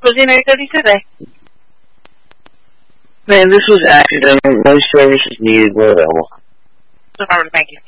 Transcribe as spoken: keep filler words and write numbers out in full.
Così ne ricordi te? Man, this was accidental. No services needed. Whatever. No problem, thank you.